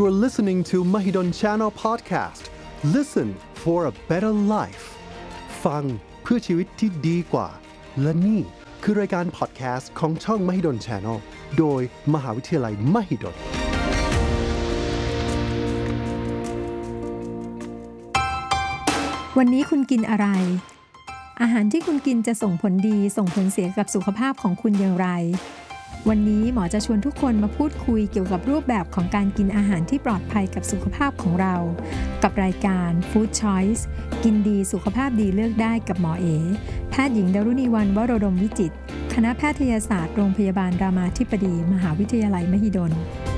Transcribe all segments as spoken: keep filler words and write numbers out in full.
You're listening to Mahidol Channel Podcast. Listen for a better life. ฟังเพื่อชีวิตที่ดีกว่าและนี่คือรายการ podcast ของช่อง Mahidol Channel โดยมหาวิทยาลัย Mahidol วันนี้คุณกินอะไรอาหารที่คุณกินจะส่งผลดีส่งผลเสียกับสุขภาพของคุณอย่างไรวันนี้หมอจะชวนทุกคนมาพูดคุยเกี่ยวกับรูปแบบของการกินอาหารที่ปลอดภัยกับสุขภาพของเรากับรายการ Food Choice กินดีสุขภาพดีเลือกได้กับหมอเอแพทย์หญิงดารุณีวรรณวโรดมวิจิตรคณะแพทยศาสตร์โรงพยาบาลรามาธิบดีมหาวิทยาลัยมหิดล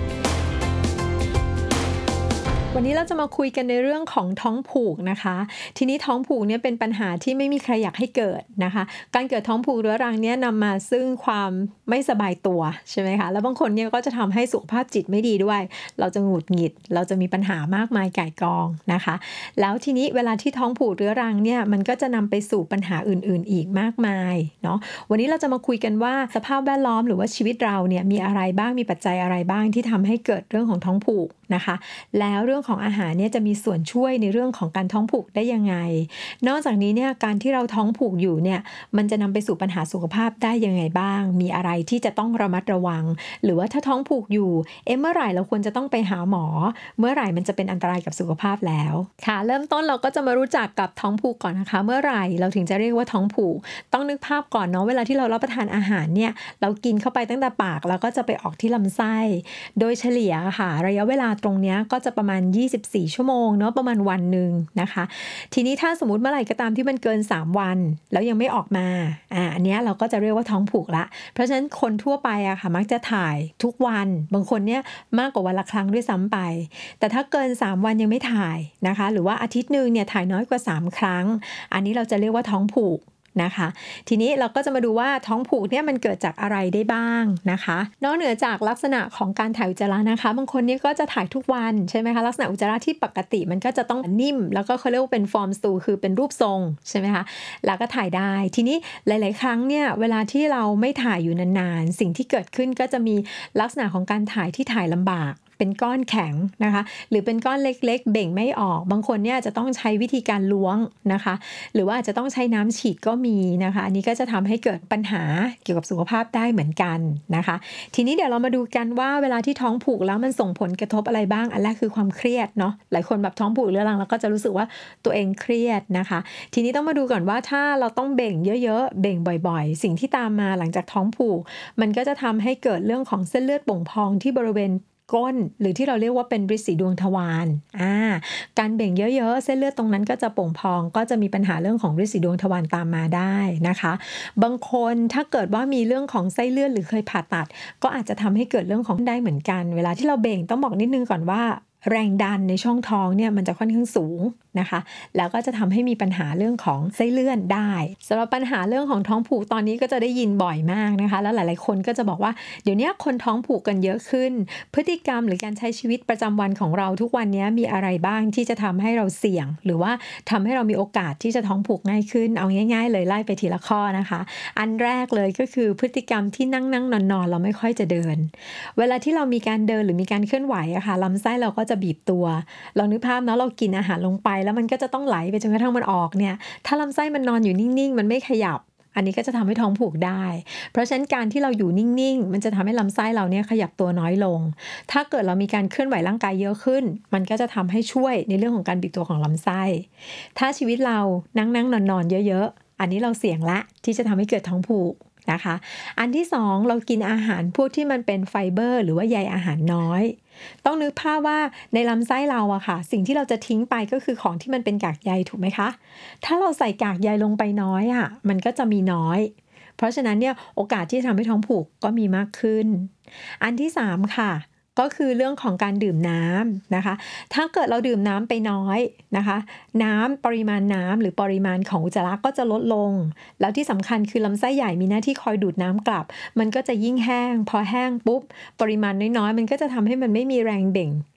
วันนี้เราจะมาคุยกันในเรื่องของท้องผูกนะคะทีนี้ท้องผูกเนี่ยเป็นปัญหาที่ไม่มีใครอยากให้เกิดนะคะการเกิดท้องผูกเรื้อรังเนี่ยนำมาซึ่งความไม่สบายตัวใช่ไหมคะแล้วบางคนเนี่ยก็จะทำให้สุขภาพจิตไม่ดีด้วยเราจะหงุดหงิดเราจะมีปัญหามากมายก่ายกองนะคะแล้วทีนี้เวลาที่ท้องผูกเรื้อรังเนี่ยมันก็จะนำไปสู่ปัญหาอื่นๆอีกมากมายเนาะวันนี้เราจะมาคุยกันว่าสภาพแวดล้อมหรือว่าชีวิตเราเนี่ยมีอะไรบ้างมีปัจจัยอะไรบ้างที่ทำให้เกิดเรื่องของท้องผูกนะคะแล้วเรื่องของอาหารเนี่ยจะมีส่วนช่วยในเรื่องของการท้องผูกได้ยังไงนอกจากนี้เนี่ยการที่เราท้องผูกอยู่เนี่ยมันจะนำไปสู่ปัญหาสุขภาพได้ยังไงบ้างมีอะไรที่จะต้องระมัดระวังหรือว่าถ้าท้องผูกอยู่เอ๊ะเมื่อไหร่เราควรจะต้องไปหาหมอเมื่อไหร่มันจะเป็นอันตรายกับสุขภาพแล้วค่ะเริ่มต้นเราก็จะมารู้จักกับท้องผูกก่อนนะคะเมื่อไหร่เราถึงจะเรียกว่าท้องผูกต้องนึกภาพก่อนเนาะเวลาที่เรารับประทานอาหารเนี่ยเรากินเข้าไปตั้งแต่ปากแล้วก็จะไปออกที่ลำไส้โดยเฉลี่ยค่ะระยะเวลาตรงนี้ก็จะประมาณยี่สิบสี่ชั่วโมงเนาะประมาณวันนึงนะคะทีนี้ถ้าสมมุติเมื่อไหร่ก็ตามที่มันเกินสามวันแล้วยังไม่ออกมาอ่าอันเนี้ยเราก็จะเรียกว่าท้องผูกละเพราะฉะนั้นคนทั่วไปอะค่ะมักจะถ่ายทุกวันบางคนเนี่ยมากกว่าวันละครั้งด้วยซ้ำไปแต่ถ้าเกินสามวันยังไม่ถ่ายนะคะหรือว่าอาทิตย์นึงเนี่ยถ่ายน้อยกว่าสามครั้งอันนี้เราจะเรียกว่าท้องผูกนะคะทีนี้เราก็จะมาดูว่าท้องผูกเนี่ยมันเกิดจากอะไรได้บ้างนะคะนอกเหนือจากลักษณะของการถ่ายอุจจาระนะคะบางคนเนี่ยก็จะถ่ายทุกวันใช่ไหมคะลักษณะอุจจาระที่ปกติมันก็จะต้องนิ่มแล้วก็เขาเรียกว่าเป็นฟอร์มสตูลคือเป็นรูปทรงใช่ไหมคะแล้วก็ถ่ายได้ทีนี้หลายๆครั้งเนี่ยเวลาที่เราไม่ถ่ายอยู่นานๆสิ่งที่เกิดขึ้นก็จะมีลักษณะของการถ่ายที่ถ่ายลำบากเป็นก้อนแข็งนะคะหรือเป็นก้อนเล็กๆเบ่งไม่ออกบางคนเนี่ยจะต้องใช้วิธีการล้วงนะคะหรือว่าอาจจะต้องใช้น้ำฉีดก็มีนะคะอันนี้ก็จะทำให้เกิดปัญหาเกี่ยวกับสุขภาพได้เหมือนกันนะคะทีนี้เดี๋ยวเรามาดูกันว่าเวลาที่ท้องผูกแล้วมันส่งผลกระทบอะไรบ้างอันแรกคือความเครียดเนาะหลายคนแบบท้องผูกเรื้อรังแล้วก็จะรู้สึกว่าตัวเองเครียดนะคะทีนี้ต้องมาดูก่อนว่าถ้าเราต้องเบ่งเยอะๆเบ่งบ่อยๆสิ่งที่ตามมาหลังจากท้องผูกมันก็จะทำให้เกิดเรื่องของเส้นเลือดโป่งพองที่บริเวณก้นหรือที่เราเรียกว่าเป็นฤๅษีดวงทวารอ่าการเบ่งเยอะๆเส้นเลือดตรงนั้นก็จะโป่งพองก็จะมีปัญหาเรื่องของฤๅษีดวงทวารตามมาได้นะคะบางคนถ้าเกิดว่ามีเรื่องของไส้เลื่อนหรือเคยผ่าตัดก็อาจจะทำให้เกิดเรื่องของได้เหมือนกันเวลาที่เราเบ่งต้องบอกนิดนึงก่อนว่าแรงดันในช่องท้องเนี่ยมันจะค่อนข้างสูงนะคะแล้วก็จะทำให้มีปัญหาเรื่องของไส้เลื่อนได้สำหรับปัญหาเรื่องของท้องผูกตอนนี้ก็จะได้ยินบ่อยมากนะคะแล้วหลายๆคนก็จะบอกว่าเดี๋ยวนี้คนท้องผูกกันเยอะขึ้นพฤติกรรมหรือการใช้ชีวิตประจำวันของเราทุกวันนี้มีอะไรบ้างที่จะทำให้เราเสี่ยงหรือว่าทำให้เรามีโอกาสที่จะท้องผูกง่ายขึ้นเอาง่ายๆเลยไล่ไปทีละข้อนะคะอันแรกเลยก็คือพฤติกรรมที่นั่งนั่งนอนนอนเราไม่ค่อยจะเดินเวลาที่เรามีการเดินหรือมีการเคลื่อนไหวอะค่ะลำไส้เราก็จะบีบตัวลองนึกภาพเนาะเรากินอาหารลงไปแล้วมันก็จะต้องไหลไปจนกระทั่งมันออกเนี่ยถ้าลำไส้มันนอนอยู่นิ่งๆมันไม่ขยับอันนี้ก็จะทำให้ท้องผูกได้เพราะฉะนั้นการที่เราอยู่นิ่งๆมันจะทำให้ลำไส้เราเนี่ยขยับตัวน้อยลงถ้าเกิดเรามีการเคลื่อนไหวร่างกายเยอะขึ้นมันก็จะทำให้ช่วยในเรื่องของการบีบตัวของลำไส้ถ้าชีวิตเรานั่งๆนอนๆเยอะๆอันนี้เราเสี่ยงละที่จะทำให้เกิดท้องผูกนะคะอันที่สองเรากินอาหารพวกที่มันเป็นไฟเบอร์หรือว่าใยอาหารน้อยต้องนึกภาพว่าในลำไส้เราอะค่ะสิ่งที่เราจะทิ้งไปก็คือของที่มันเป็นกากใยถูกไหมคะถ้าเราใส่กากใยลงไปน้อยอะมันก็จะมีน้อยเพราะฉะนั้นเนี่ยโอกาสที่จะทำให้ท้องผูกก็มีมากขึ้นอันที่สามค่ะก็คือเรื่องของการดื่มน้ำนะคะถ้าเกิดเราดื่มน้ำไปน้อยนะคะน้ำปริมาณน้ำหรือปริมาณของอุจจาระก็จะลดลงแล้วที่สำคัญคือลำไส้ใหญ่มีหน้าที่คอยดูดน้ำกลับมันก็จะยิ่งแห้งพอแห้งปุ๊บปริมาณน้อยๆมันก็จะทำให้มันไม่มีแรงเบ่ง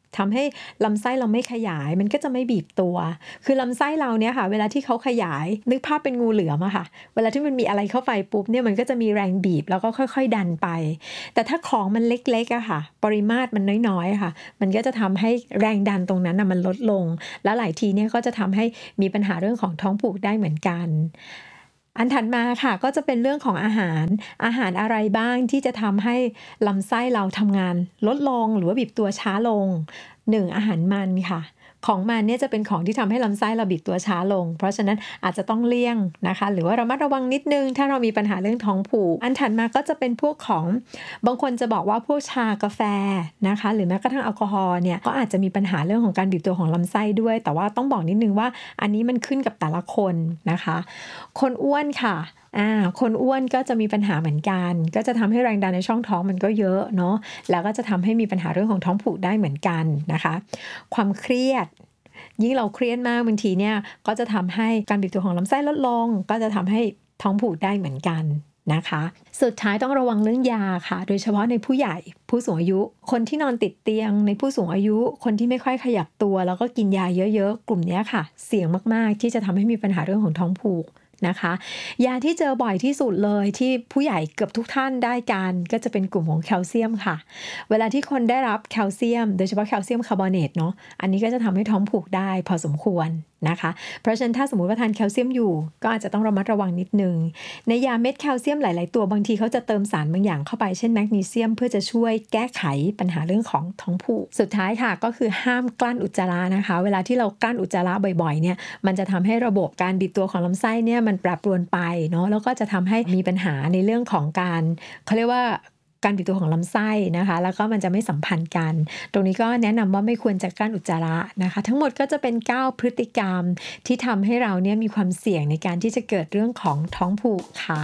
ทำให้ลำไส้เราไม่ขยายมันก็จะไม่บีบตัวคือลำไส้เราเนี่ยค่ะเวลาที่เขาขยายนึกภาพเป็นงูเหลือมอะค่ะเวลาที่มันมีอะไรเข้าไปปุ๊บเนี่ยมันก็จะมีแรงบีบแล้วก็ค่อยๆดันไปแต่ถ้าของมันเล็กๆอะค่ะปริมาตรมันน้อยๆอะค่ะมันก็จะทำให้แรงดันตรงนั้นน่ะมันลดลงแล้วหลายทีเนี่ยก็จะทำให้มีปัญหาเรื่องของท้องผูกได้เหมือนกันอันถัดมาค่ะก็จะเป็นเรื่องของอาหารอาหารอะไรบ้างที่จะทำให้ลำไส้เราทำงานลดลงหรือว่าบีบตัวช้าลงหนึ่งอาหารมันค่ะของมันเนี่ยจะเป็นของที่ทำให้ลำไส้เราบีบตัวช้าลงเพราะฉะนั้นอาจจะต้องเลี่ยงนะคะหรือว่าระมัดระวังนิดนึงถ้าเรามีปัญหาเรื่องท้องผูกอันถัดมาก็จะเป็นพวกของบางคนจะบอกว่าพวกชากาแฟนะคะหรือแม้กระทั่งแอลกอฮอล์เนี่ยก็อาจจะมีปัญหาเรื่องของการบีบตัวของลำไส้ด้วยแต่ว่าต้องบอกนิดนึงว่าอันนี้มันขึ้นกับแต่ละคนนะคะคนอ้วนค่ะอ่าคนอ้วนก็จะมีปัญหาเหมือนกันก็จะทำให้แรงดันในช่องท้องมันก็เยอะเนาะแล้วก็จะทำให้มีปัญหาเรื่องของท้องผูกได้เหมือนกันนะคะความเครียดยิ่งเราเครียดมากบางทีเนี่ยก็จะทำให้การบีบตัวของลำไส้ลดลงก็จะทำให้ท้องผูกได้เหมือนกันนะคะสุดท้ายต้องระวังเรื่องยาค่ะโดยเฉพาะในผู้ใหญ่ผู้สูงอายุคนที่นอนติดเตียงในผู้สูงอายุคนที่ไม่ค่อยขยับตัวแล้วก็กินยาเยอะๆกลุ่มนี้ค่ะเสี่ยงมากๆที่จะทำให้มีปัญหาเรื่องของท้องผูกนะคะยาที่เจอบ่อยที่สุดเลยที่ผู้ใหญ่เกือบทุกท่านได้กันก็จะเป็นกลุ่มของแคลเซียมค่ะเวลาที่คนได้รับแคลเซียมโดยเฉพาะแคลเซียมคาร์บอเนตเนาะอันนี้ก็จะทำให้ท้องผูกได้พอสมควรนะคะเพราะฉะนั้นถ้าสมมุติว่าทานแคลเซียมอยู่ก็อาจจะต้องระมัดระวังนิดนึงในยาเม็ดแคลเซียมหลายๆตัวบางทีเขาจะเติมสารบางอย่างเข้าไปเช่นแมกนีเซียมเพื่อจะช่วยแก้ไขปัญหาเรื่องของท้องผูกสุดท้ายค่ะก็คือห้ามกลั้นอุจจาระนะคะเวลาที่เรากลั้นอุจจาระบ่อยๆเนี่ยมันจะทำให้ระบบการบีบตัวของลำไส้เนี่ยมันแปรปรวนไปเนาะแล้วก็จะทำให้มีปัญหาในเรื่องของการเขาเรียกว่าการบีบตัวของลำไส้นะคะแล้วก็มันจะไม่สัมพันธ์กันตรงนี้ก็แนะนำว่าไม่ควรจะกลั้นอุจจาระนะคะทั้งหมดก็จะเป็นเก้าพฤติกรรมที่ทำให้เราเนี่ยมีความเสี่ยงในการที่จะเกิดเรื่องของท้องผูกค่ะ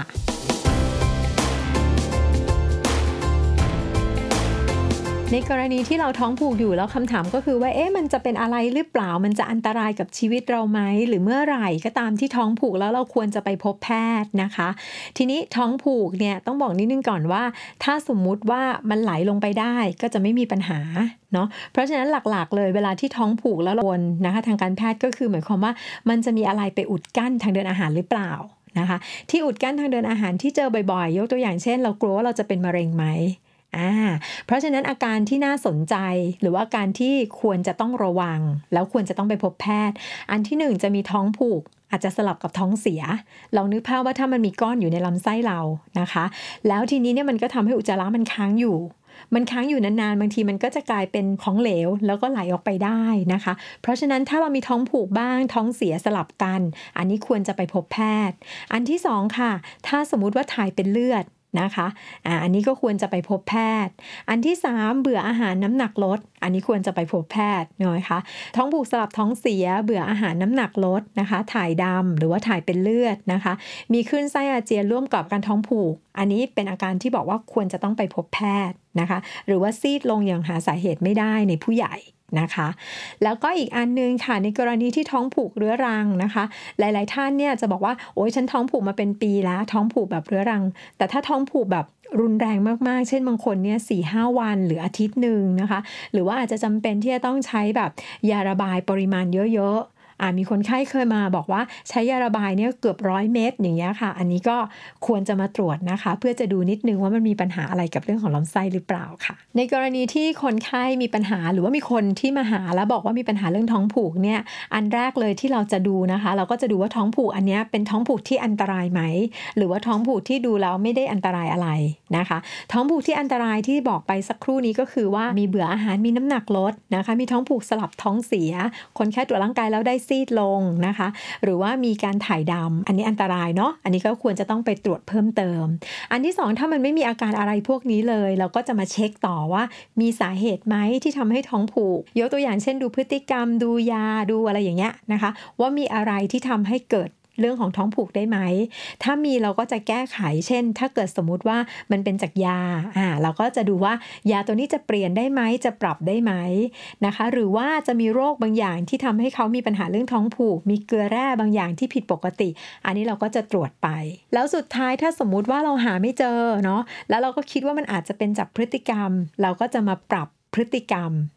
ในกรณีที่เราท้องผูกอยู่แล้วคำถามก็คือว่าเอ๊ะมันจะเป็นอะไรหรือเปล่ามันจะอันตรายกับชีวิตเราไหมหรือเมื่อไหร่ก็ตามที่ท้องผูกแล้วเราควรจะไปพบแพทย์นะคะทีนี้ท้องผูกเนี่ยต้องบอกนิดนึงก่อนว่าถ้าสมมุติว่ามันไหลลงไปได้ก็จะไม่มีปัญหาเนาะเพราะฉะนั้นหลักๆเลยเวลาที่ท้องผูกแล้ววนนะคะทางการแพทย์ก็คือหมายความว่ามันจะมีอะไรไปอุดกั้นทางเดินอาหารหรือเปล่านะคะที่อุดกั้นทางเดินอาหารที่เจอบ่อยๆยกตัวอย่างเช่นเรากลัวว่าเราจะเป็นมะเร็งไหมอ่าเพราะฉะนั้นอาการที่น่าสนใจหรือว่าการที่ควรจะต้องระวังแล้วควรจะต้องไปพบแพทย์อันที่หนึ่งจะมีท้องผูกอาจจะสลับกับท้องเสียลองนึกภาพว่าถ้ามันมีก้อนอยู่ในลำไส้เรานะคะแล้วทีนี้เนี่ยมันก็ทำให้อุจจาระมันค้างอยู่มันค้างอยู่นานๆบางทีมันก็จะกลายเป็นของเหลวแล้วก็ไหลออกไปได้นะคะเพราะฉะนั้นถ้าเรามีท้องผูกบ้างท้องเสียสลับกันอันนี้ควรจะไปพบแพทย์อันที่สองค่ะถ้าสมมุติว่าถ่ายเป็นเลือดนะคะอ่าอันนี้ก็ควรจะไปพบแพทย์อันที่สามเบื่ออาหารน้ำหนักลดอันนี้ควรจะไปพบแพทย์นะคะท้องผูกสลับท้องเสียเบื่ออาหารน้ำหนักลดนะคะถ่ายดำหรือว่าถ่ายเป็นเลือดนะคะมีคลื่นไส้อาเจียนร่วมกับการท้องผูกอันนี้เป็นอาการที่บอกว่าควรจะต้องไปพบแพทย์นะคะหรือว่าซีดลงอย่างหาสาเหตุไม่ได้ในผู้ใหญ่นะคะแล้วก็อีกอันนึงค่ะในกรณีที่ท้องผูกเรื้อรังนะคะหลายๆท่านเนี่ยจะบอกว่าโอ๊ยฉันท้องผูกมาเป็นปีแล้วท้องผูกแบบเรื้อรังแต่ถ้าท้องผูกแบบรุนแรงมากๆเช่นบางคนเนี่ย สี่ห้า วันหรืออาทิตย์นึงนะคะหรือว่าอาจจะจำเป็นที่จะต้องใช้แบบยาระบายปริมาณเยอะๆอ่ามีคนไข้เคยมาบอกว่าใช้ยาระบายเนี่ยเกือบร้อยเม็ดอย่างเงี้ยค่ะอันนี้ก็ควรจะมาตรวจนะคะเพื่อจะดูนิดนึงว่ามันมีปัญหาอะไรกับเรื่องของลำไส้หรือเปล่าค่ะในกรณีที่คนไข้มีปัญหาหรือว่ามีคนที่มาหาแล้วบอกว่ามีปัญหาเรื่องท้องผูกเนี่ยอันแรกเลยที่เราจะดูนะคะเราก็จะดูว่าท้องผูกอันนี้เป็นท้องผูกที่อันตรายไหมหรือว่าท้องผูกที่ดูแล้วไม่ได้อันตรายอะไรนะคะท้องผูกที่อันตรายที่บอกไปสักครู่นี้ก็คือว่ามีเบื่ออาหารมีน้ำหนักลดนะคะมีท้องผูกสลับท้องเสียคนไข้ตรวจร่างกายแล้วได้ซีดลงนะคะหรือว่ามีการถ่ายดำอันนี้อันตรายเนาะอันนี้ก็ควรจะต้องไปตรวจเพิ่มเติมอันที่สองถ้ามันไม่มีอาการอะไรพวกนี้เลยเราก็จะมาเช็คต่อว่ามีสาเหตุไหมที่ทำให้ท้องผูกยกตัวอย่างเช่นดูพฤติกรรมดูยาดูอะไรอย่างเงี้ยนะคะว่ามีอะไรที่ทำให้เกิดเรื่องของท้องผูกได้ไหมถ้ามีเราก็จะแก้ไขเช่นถ้าเกิดสมมุติว่ามันเป็นจากยาอ่าเราก็จะดูว่ายาตัวนี้จะเปลี่ยนได้ไหมจะปรับได้ไหมนะคะหรือว่าจะมีโรคบางอย่างที่ทำให้เขามีปัญหาเรื่องท้องผูกมีเกลือแร่บางอย่างที่ผิดปกติอันนี้เราก็จะตรวจไปแล้วสุดท้ายถ้าสมมุติว่าเราหาไม่เจอเนาะแล้วเราก็คิดว่ามันอาจจะเป็นจากพฤติกรรมเราก็จะมาปรับพฤติกรรม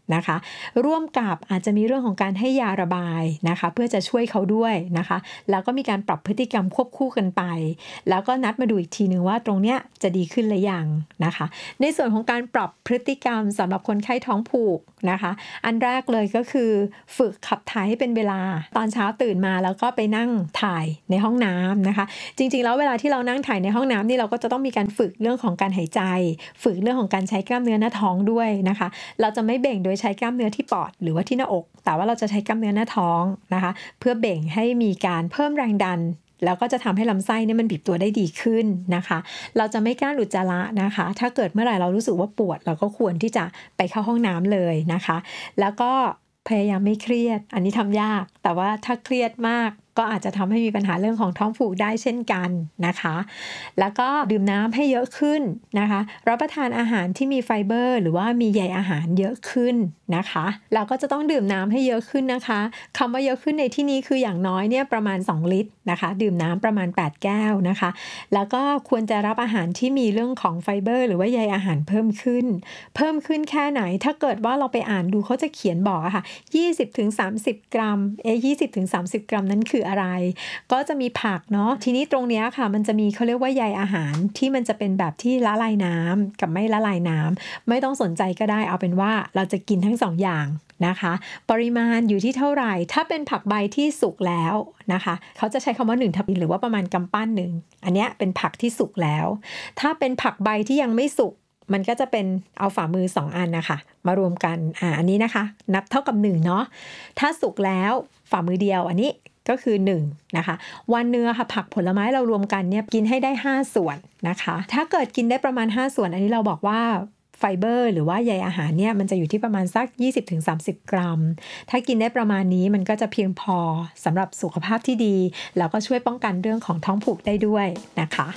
นะคะร่วมกับอาจจะมีเรื่องของการให้ยาระบายนะคะเพื่อจะช่วยเขาด้วยนะคะแล้วก็มีการปรับพฤติกรรมควบคู่กันไปแล้วก็นัดมาดูอีกทีนึงว่าตรงเนี้ยจะดีขึ้นหรือยังนะคะในส่วนของการปรับพฤติกรรมสำหรับคนไข้ท้องผูกนะคะอันแรกเลยก็คือฝึกขับถ่ายให้เป็นเวลาตอนเช้าตื่นมาแล้วก็ไปนั่งถ่ายในห้องน้ำนะคะจริงๆแล้วเวลาที่เรานั่งถ่ายในห้องน้ำนี่เราก็จะต้องมีการฝึกเรื่องของการหายใจฝึกเรื่องของการใช้กล้ามเนื้อหน้าท้องด้วยนะคะเราจะไม่เบ่งโดยใช้กล้ามเนื้อที่ปอดหรือว่าที่หน้าอกแต่ว่าเราจะใช้กล้ามเนื้อหน้าท้องนะคะเพื่อเบ่งให้มีการเพิ่มแรงดันแล้วก็จะทำให้ลำไส้เนี่ยมันบีบตัวได้ดีขึ้นนะคะเราจะไม่กล้าอุจจาระนะคะถ้าเกิดเมื่อไหร่เรารู้สึกว่าปวดเราก็ควรที่จะไปเข้าห้องน้ำเลยนะคะแล้วก็พยายามไม่เครียดอันนี้ทำยากแต่ว่าถ้าเครียดมากก็อาจจะทำให้มีปัญหาเรื่องของท้องผูกได้เช่นกันนะคะแล้วก็ดื่มน้ำให้เยอะขึ้นนะคะรับประทานอาหารที่มีไฟเบอร์หรือว่ามีใยอาหารเยอะขึ้นนะคะเราก็จะต้องดื่มน้ำให้เยอะขึ้นนะคะคำว่าเยอะขึ้นในที่นี้คืออย่างน้อยเนี่ยประมาณสองลิตรนะคะดื่มน้ำประมาณแปดแก้วนะคะแล้วก็ควรจะรับอาหารที่มีเรื่องของไฟเบอร์หรือว่าใยอาหารเพิ่มขึ้นเพิ่มขึ้นแค่ไหนถ้าเกิดว่าเราไปอ่านดูเขาจะเขียนบอกอะค่ะ ยี่สิบถึงสามสิบ กรัมเอ๊ะ ยี่สิบถึงสามสิบ กรัมนั้นคืออะไรก็จะมีผักเนาะทีนี้ตรงเนี้ยค่ะมันจะมีเขาเรียกว่าใยอาหารที่มันจะเป็นแบบที่ละลายน้ำกับไม่ละลายน้ำไม่ต้องสนใจก็ได้เอาเป็นว่าเราจะกินทั้งสองอย่างนะคะปริมาณอยู่ที่เท่าไหร่ถ้าเป็นผักใบที่สุกแล้วนะคะเขาจะใช้คำว่าหนึ่งทัพพีหรือว่าประมาณกำปั้นหนึ่งอันเนี้ยเป็นผักที่สุกแล้วถ้าเป็นผักใบที่ยังไม่สุกมันก็จะเป็นเอาฝ่ามือสองอันนะคะมารวมกันอ่าอันนี้นะคะนับเท่ากับหนึ่งเนาะถ้าสุกแล้วฝ่ามือเดียวอันนี้ก็คือหนึ่งนะคะวันเนื้อค่ะผักผลไม้เรารวมกันเนี่ยกินให้ได้ห้าส่วนนะคะถ้าเกิดกินได้ประมาณห้าส่วนอันนี้เราบอกว่าไฟเบอร์หรือว่าใยอาหารเนี่ยมันจะอยู่ที่ประมาณสัก ยี่สิบถึงสามสิบ กรัมถ้ากินได้ประมาณนี้มันก็จะเพียงพอสำหรับสุขภาพที่ดีแล้วก็ช่วยป้องกันเรื่องของท้องผูกได้ด้วยนะคะ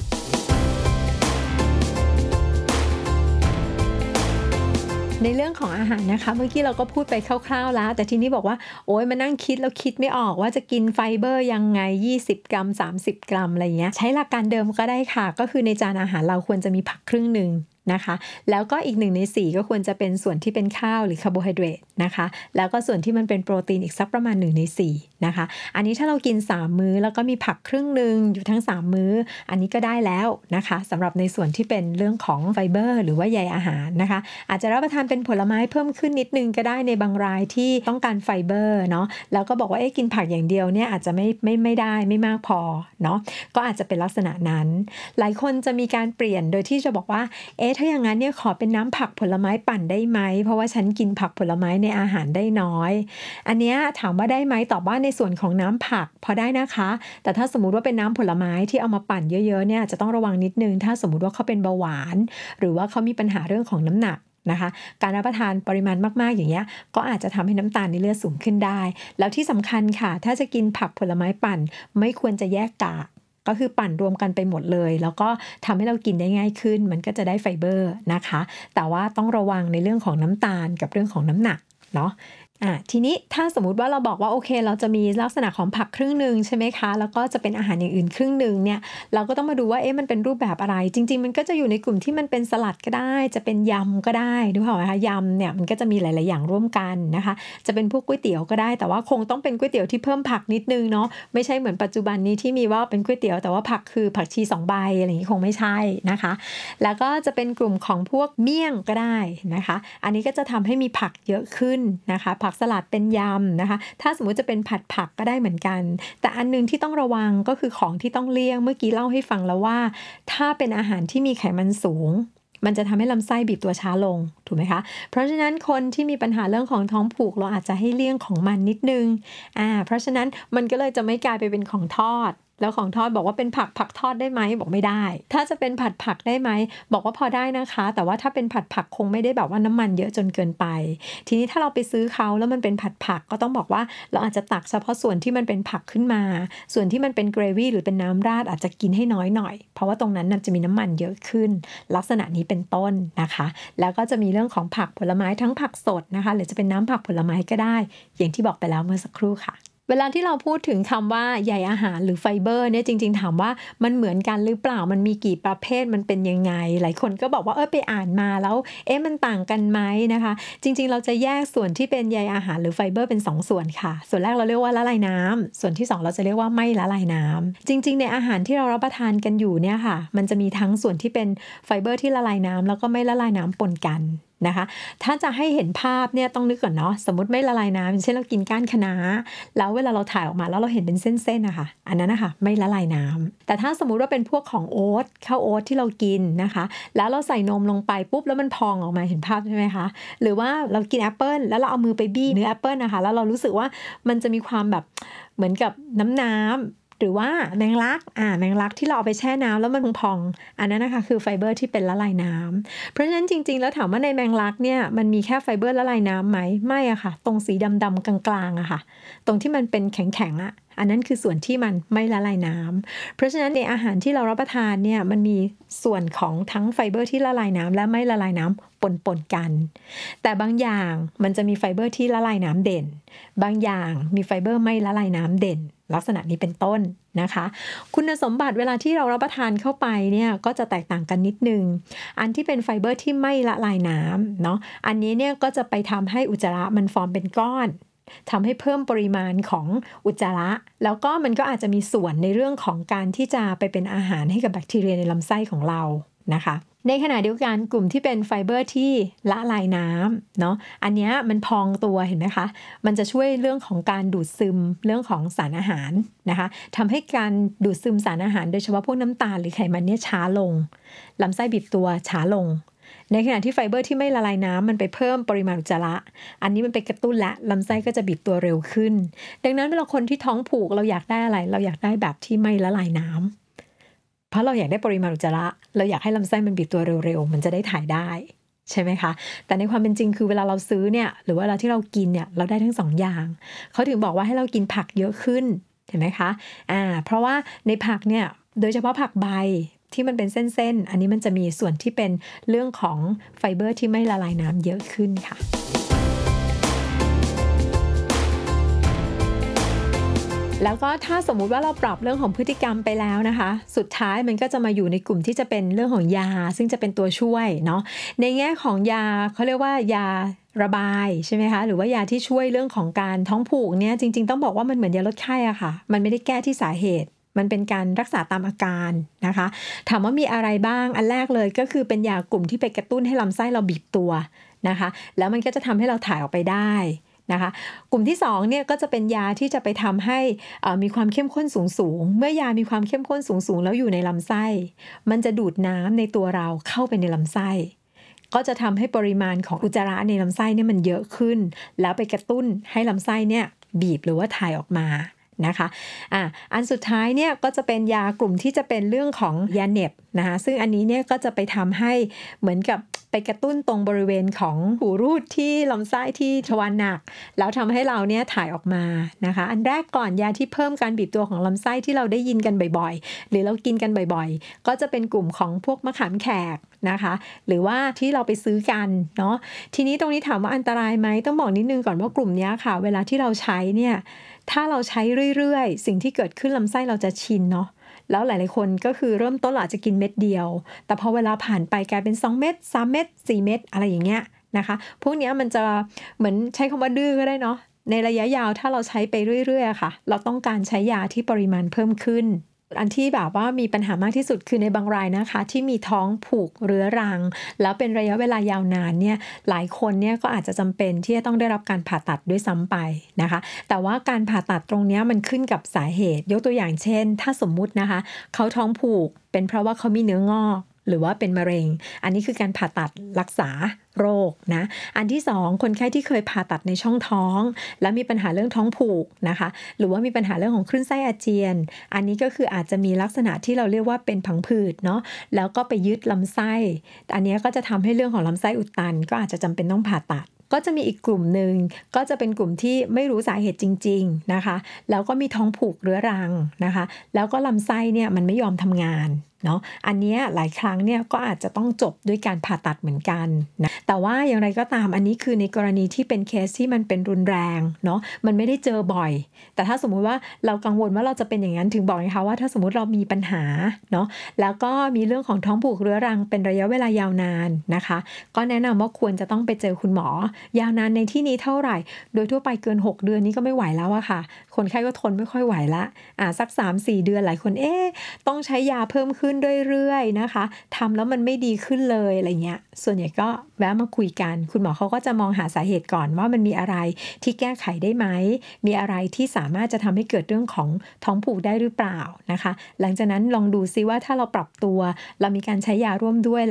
ในเรื่องของอาหารนะคะเมื่อกี้เราก็พูดไปคร่าวๆแล้วแต่ทีนี้บอกว่าโอ๊ยมานั่งคิดแล้วคิดไม่ออกว่าจะกินไฟเบอร์ยังไงยี่สิบกรัมสามสิบกรัมอะไรเงี้ยใช้หลักการเดิมก็ได้ค่ะก็คือในจานอาหารเราควรจะมีผักครึ่งนึงนะคะแล้วก็อีกหนึ่งในสี่ก็ควรจะเป็นส่วนที่เป็นข้าวหรือคาร์โบไฮเดรตนะคะแล้วก็ส่วนที่มันเป็นโปรตีนอีกสักประมาณหนึ่งในสี่นะคะอันนี้ถ้าเรากินสามมื้อแล้วก็มีผักครึ่งนึงอยู่ทั้งสามมื้ออันนี้ก็ได้แล้วนะคะสำหรับในส่วนที่เป็นเรื่องของไฟเบอร์หรือว่าใยอาหารนะคะอาจจะรับประทานเป็นผลไม้เพิ่มขึ้นนิดนึงก็ได้ในบางรายที่ต้องการไฟเบอร์เนาะแล้วก็บอกว่าเอ๊ะกินผักอย่างเดียวเนี่ยอาจจะไม่ไม่ไม่ได้ไม่มากพอเนาะก็อาจจะเป็นลักษณะนั้นหลายคนจะมีการเปลี่ยนโดยที่จะบอกว่าเอ๊ะถ้าอย่างนั้นเนี่ยขอเป็นน้ำผักผลไม้ปั่นได้ไหมเพราะว่าฉันกินผักผลไม้ในอาหารได้น้อยอันเนี้ยถามว่าได้ไหมตอบว่าในส่วนของน้ำผักพอได้นะคะแต่ถ้าสมมุติว่าเป็นน้ำผลไม้ที่เอามาปั่นเยอะๆเนี่ยจะต้องระวังนิดนึงถ้าสมมุติว่าเขาเป็นเบาหวานหรือว่าเขามีปัญหาเรื่องของน้ำหนักนะคะการรับประทานปริมาณมากๆอย่างเงี้ยก็อาจจะทำให้น้ำตาลในเลือดสูงขึ้นได้แล้วที่สำคัญค่ะถ้าจะกินผักผลไม้ปั่นไม่ควรจะแยกกากก็คือปั่นรวมกันไปหมดเลยแล้วก็ทำให้เรากินได้ง่ายขึ้นมันก็จะได้ไฟเบอร์นะคะแต่ว่าต้องระวังในเรื่องของน้ำตาลกับเรื่องของน้ำหนักเนาะอ่ะทีนี้ถ้าสมมุติว่าเราบอกว่าโอเคเราจะมีลักษณะของผักครึ่งนึงใช่ไหมคะแล้วก็จะเป็นอาหารอย่างอื่นครึ่งนึงเนี่ยเราก็ต้องมาดูว่าเอ๊ะมันเป็นรูปแบบอะไรจริงๆมันก็จะอยู่ในกลุ่มที่มันเป็นสลัดก็ได้จะเป็นยำก็ได้ดูเปล่าคะยำเนี่ยมันก็จะมีหลายๆอย่างร่วมกันนะคะจะเป็นพวกก๋วยเตี๋ยวก็ได้แต่ว่าคงต้องเป็นก๋วยเตี๋ยวที่เพิ่มผักนิดนึงเนาะไม่ใช่เหมือนปัจจุบันนี้ที่มีว่าเป็นก๋วยเตี๋ยวแต่ว่าผักคือผักชีสองใบอะไรอย่างนี้คงไม่ใช่นะคะแล้วก็จะเป็นกลุ่มของพวกเมี่ยงก็ได้นะคะอันนี้ก็จะทำให้มีผักเยอะขึ้นนะคะผักสลัดเป็นยำนะคะถ้าสมมุติจะเป็นผัดผักก็ได้เหมือนกันแต่อันนึงที่ต้องระวังก็คือของที่ต้องเลี่ยงเมื่อกี้เล่าให้ฟังแล้วว่าถ้าเป็นอาหารที่มีไขมันสูงมันจะทำให้ลำไส้บีบตัวช้าลงถูกไหมคะเพราะฉะนั้นคนที่มีปัญหาเรื่องของท้องผูกเราอาจจะให้เลี่ยงของมันนิดนึงอ่าเพราะฉะนั้นมันก็เลยจะไม่กลายไปเป็นของทอดแล้วของทอดบอกว่าเป็นผักผักทอดได้ไหมบอกไม่ได้ถ้าจะเป็นผัดผักได้ไหมบอกว่าพอได้นะคะแต่ว่าถ้าเป็นผัดผักคงไม่ได้แบบว่าน้ำมันเยอะจนเกินไปทีนี้ถ้าเราไปซื้อเขาแล้วมันเป็นผัดผักก็ต้องบอกว่าเราอาจจะตักเฉพาะส่วนที่มันเป็นผักขึ้นมาส่วนที่มันเป็นเกรวี่หรือเป็นน้ำราดอาจจะกินให้น้อยหน่อยเพราะว่าตรงนั้นจะมีน้ำมันเยอะขึ้นลักษณะนี้เป็นต้นนะคะแล้วก็จะมีเรื่องของผักผลไม้ทั้งผักสดนะคะหรือจะเป็นน้ำผักผลไม้ก็ได้อย่างที่บอกไปแล้วเมื่อสักครู่ค่ะเวลาที่เราพูดถึงคำว่าใยอาหารหรือไฟเบอร์เนี่ยจริงๆถามว่ามันเหมือนกันหรือเปล่ามันมีกี่ประเภทมันเป็นยังไงหลายคนก็บอกว่าเออไปอ่านมาแล้วเอ๊ะมันต่างกันไหมนะคะจริงๆเราจะแยกส่วนที่เป็นใยอาหารหรือไฟเบอร์เป็นสองส่วนค่ะส่วนแรกเราเรียกว่าละลายน้ำส่วนที่สองเราจะเรียกว่าไม่ละลายน้ำจริงๆในอาหารที่เรารับประทานกันอยู่เนี่ยค่ะมันจะมีทั้งส่วนที่เป็นไฟเบอร์ที่ละลายน้ำแล้วก็ไม่ละลายน้ำปนกันนะคะถ้าจะให้เห็นภาพเนี่ยต้องนึกก่อนเนาะสมมติไม่ละลายน้ำเช่นเรากินก้านคะน้าแล้วเวลาเราถ่ายออกมาแล้วเราเห็นเป็นเส้นๆนะคะอันนั้นนะคะไม่ละลายน้ำแต่ถ้าสมมุติว่าเป็นพวกของโอ๊ตข้าวโอ๊ตที่เรากินนะคะแล้วเราใส่นมลงไปปุ๊บแล้วมันพองออกมาเห็นภาพใช่ไหมคะหรือว่าเรากินแอปเปิลแล้วเราเอามือไปบี้เนื้อแอปเปิลนะคะแล้วเรารู้สึกว่ามันจะมีความแบบเหมือนกับน้ำน้ำหรือว่าแมงลักอ่าแมงลักที่เราเอาไปแช่น้ำแล้วมันพองอันนั้นนะคะคือไฟเบอร์ที่เป็นละลายน้ำเพราะฉะนั้นจริงๆแล้วถามว่าในแมงลักเนี่ยมันมีแค่ไฟเบอร์ละลายน้ำไหมไม่อะค่ะตรงสีดำๆกลางๆอะค่ะตรงที่มันเป็นแข็งๆอะอันนั้นคือส่วนที่มันไม่ละลายน้ำเพราะฉะนั้นในอาหารที่เรารับประทานเนี่ยมันมีส่วนของทั้งไฟเบอร์ที่ละลายน้ำและไม่ละลายน้ำปนๆกันแต่บางอย่างมันจะมีไฟเบอร์ที่ละลายน้ำเด่นบางอย่างมีไฟเบอร์ไม่ละลายน้ำเด่นลักษณะนี้เป็นต้นนะคะคุณสมบัติเวลาที่เรารับประทานเข้าไปเนี่ยก็จะแตกต่างกันนิดนึงอันที่เป็นไฟเบอร์ที่ไม่ละลายน้ำเนาะอันนี้เนี่ยก็จะไปทำให้อุจจาระมันฟอร์มเป็นก้อนทำให้เพิ่มปริมาณของอุจจาระแล้วก็มันก็อาจจะมีส่วนในเรื่องของการที่จะไปเป็นอาหารให้กับแบคทีเรียในลำไส้ของเรานะคะในขณะเดียวกันกลุ่มที่เป็นไฟเบอร์ที่ละลายน้ำเนาะอันนี้มันพองตัวเห็นไหมคะมันจะช่วยเรื่องของการดูดซึมเรื่องของสารอาหารนะคะทำให้การดูดซึมสารอาหารโดยเฉพาะพวกน้ำตาลหรือไขมันเนี่ยช้าลงลำไส้บีบตัวช้าลงในขณะที่ไฟเบอร์ที่ไม่ละลายน้ำมันไปเพิ่มปริมาณอุจจาระอันนี้มันไปกระตุ้นและลำไส้ก็จะบีบตัวเร็วขึ้นดังนั้นเวลาคนที่ท้องผูกเราอยากได้อะไรเราอยากได้แบบที่ไม่ละลายน้ำเพราะเราอยากได้ปริมาณอุจจาระเราอยากให้ลำไส้มันบีบตัวเร็วๆมันจะได้ถ่ายได้ใช่ไหมคะแต่ในความเป็นจริงคือเวลาเราซื้อเนี่ยหรือว่าเวลาที่เรากินเนี่ยเราได้ทั้งสองอย่างเขาถึงบอกว่าให้เรากินผักเยอะขึ้นเห็นไหมคะอ่าเพราะว่าในผักเนี่ยโดยเฉพาะผักใบที่มันเป็นเส้นๆอันนี้มันจะมีส่วนที่เป็นเรื่องของไฟเบอร์ที่ไม่ละลายน้ำเยอะขึ้นค่ะแล้วก็ถ้าสมมุติว่าเราปรับเรื่องของพฤติกรรมไปแล้วนะคะสุดท้ายมันก็จะมาอยู่ในกลุ่มที่จะเป็นเรื่องของยาซึ่งจะเป็นตัวช่วยเนาะในแง่ของยาเขาเรียกว่ายาระบายใช่ไหมคะหรือว่ายาที่ช่วยเรื่องของการท้องผูกเนี่ยจริงๆต้องบอกว่ามันเหมือนยาลดไข้อะค่ะมันไม่ได้แก้ที่สาเหตุมันเป็นการรักษาตามอาการนะคะถามว่ามีอะไรบ้างอันแรกเลยก็คือเป็นยากลุ่มที่ไปกระตุ้นให้ลำไส้เราบีบตัวนะคะแล้วมันก็จะทำให้เราถ่ายออกไปได้นะคะกลุ่มที่สองเนี่ยก็จะเป็นยาที่จะไปทำให้มีความเข้มข้นสูงๆเมื่อยามีความเข้มข้นสูงๆแล้วอยู่ในลำไส้มันจะดูดน้ำในตัวเราเข้าไปในลำไส้ก็จะทำให้ปริมาณของอุจจาระในลำไส้เนี่ยมันเยอะขึ้นแล้วไปกระตุ้นให้ลำไส้เนี่ยบีบหรือว่าถ่ายออกมานะคะอ่ะอันสุดท้ายเนี่ยก็จะเป็นยากลุ่มที่จะเป็นเรื่องของยาเหน็บนะคะซึ่งอันนี้เนี่ยก็จะไปทำให้เหมือนกับไปกระตุ้นตรงบริเวณของหูรูดที่ลำไส้ที่ทวารหนักแล้วทำให้เราเนี่ยถ่ายออกมานะคะอันแรกก่อนยาที่เพิ่มการบีบตัวของลำไส้ที่เราได้ยินกันบ่อยๆหรือเรากินกันบ่อยๆก็จะเป็นกลุ่มของพวกมะขามแขกนะคะหรือว่าที่เราไปซื้อกันเนาะทีนี้ตรงนี้ถามว่าอันตรายไหมต้องบอกนิดนึงก่อนว่ากลุ่มนี้ค่ะเวลาที่เราใช้เนี่ยถ้าเราใช้เรื่อยๆสิ่งที่เกิดขึ้นลำไส้เราจะชินเนาะแล้วหลายๆคนก็คือเริ่มต้นอาจจะกินเม็ดเดียวแต่พอเวลาผ่านไปกลายเป็นสองเม็ดสามเม็ดสี่เม็ดอะไรอย่างเงี้ยนะคะพวกนี้มันจะเหมือนใช้คำว่าดื้อก็ได้เนาะในระยะยาวถ้าเราใช้ไปเรื่อยๆค่ะเราต้องการใช้ยาที่ปริมาณเพิ่มขึ้นอันที่แบบว่ามีปัญหามากที่สุดคือในบางรายนะคะที่มีท้องผูกเรื้อรังแล้วเป็นระยะเวลายาวนานเนี่ยหลายคนเนี่ยก็อาจจะจำเป็นที่จะต้องได้รับการผ่าตัดด้วยซ้ำไปนะคะแต่ว่าการผ่าตัดตรงนี้มันขึ้นกับสาเหตุยกตัวอย่างเช่นถ้าสมมุตินะคะเขาท้องผูกเป็นเพราะว่าเขามีเนื้องอกหรือว่าเป็นมะเร็งอันนี้คือการผ่าตัดรักษาโรคนะอันที่สองคนไข้ที่เคยผ่าตัดในช่องท้องแล้วมีปัญหาเรื่องท้องผูกนะคะหรือว่ามีปัญหาเรื่องของคลื่นไส้อาเจียนอันนี้ก็คืออาจจะมีลักษณะที่เราเรียกว่าเป็นผังผืดเนาะแล้วก็ไปยึดลำไส้อันนี้ก็จะทำให้เรื่องของลำไส้อุดตันก็อาจจะจำเป็นต้องผ่าตัดก็จะมีอีกกลุ่มหนึ่งก็จะเป็นกลุ่มที่ไม่รู้สาเหตุจริงๆนะคะแล้วก็มีท้องผูกเรื้อรังนะคะแล้วก็ลำไส้เนี่ยมันไม่ยอมทำงานเนาะอันเนี้ยหลายครั้งเนี่ยก็อาจจะต้องจบด้วยการผ่าตัดเหมือนกันนะแต่ว่าอย่างไรก็ตามอันนี้คือในกรณีที่เป็นเคสที่มันเป็นรุนแรงเนาะมันไม่ได้เจอบ่อยแต่ถ้าสมมุติว่าเรากังวลว่าเราจะเป็นอย่างนั้นถึงบอกนะคะว่าถ้าสมมุติเรามีปัญหาเนาะแล้วก็มีเรื่องของท้องผูกเรื้อรังเป็นระยะเวลายาวนานนะคะก็แนะนำว่าควรจะต้องไปเจอคุณหมอยาวนานในที่นี้เท่าไหร่โดยทั่วไปเกินหกเดือนนี้ก็ไม่ไหวแล้วอะค่ะคนไข้ก็ทนไม่ค่อยไหวละอ่าสัก สามถึงสี่ เดือนหลายคนเอ๊ะต้องใช้ยาเพิ่มขึ้นเรื่อยๆนะคะทำแล้วมันไม่ดีขึ้นเลยอะไรเงี้ยส่วนใหญ่ก็แวะมาคุยกันคุณหมอเขาก็จะมองหาสาเหตุก่อนว่ามันมีอะไรที่แก้ไขได้ไหมมีอะไรที่สามารถจะทำให้เกิดเรื่องของท้องผูกได้หรือเปล่านะคะหลังจากนั้นลองดูซิว่าถ้าเราปรับตัวเรามีการใช้ยาร่วมด้วย